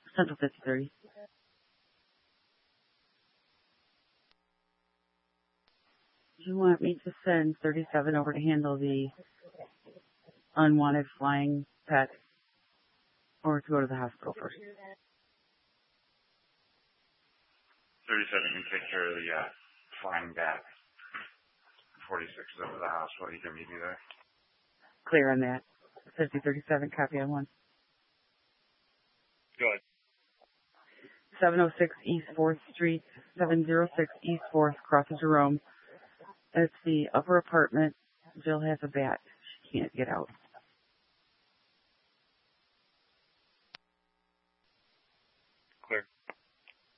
Central 5030. Do you want me to send 37 over to handle the unwanted flying pet, or to go to the hospital first? 37 can take care of the flying bat. 46 is over the hospital. You can meet me there. Clear on that. 5037, copy on 1. Go ahead. 706 East 4th Street, 706 East 4th, across the Jerome. It's the upper apartment. Jill has a bat. She can't get out.